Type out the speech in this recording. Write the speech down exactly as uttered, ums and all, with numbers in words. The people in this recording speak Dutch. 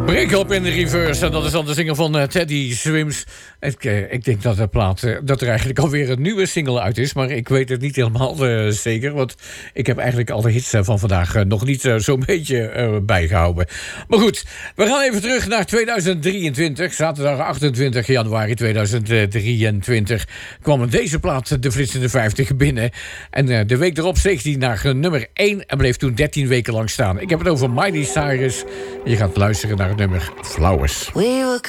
Break Up in Reverse. En dat is dan de single van uh, Teddy Swims. Ik, uh, ik denk dat de plaat, uh, dat er eigenlijk alweer een nieuwe single uit is. Maar ik weet het niet helemaal uh, zeker. Want ik heb eigenlijk alle hits uh, van vandaag uh, nog niet uh, zo'n beetje uh, bijgehouden. Maar goed, we gaan even terug naar tweeduizend drieëntwintig. Zaterdag achtentwintig januari tweeduizend drieëntwintig kwam deze plaat de flitsende vijftig binnen. En uh, de week erop steeg hij naar uh, nummer één en bleef toen dertien weken lang staan. Ik heb het over Miley Cyrus. Je gaat luisteren naar het nummer Flowers. We were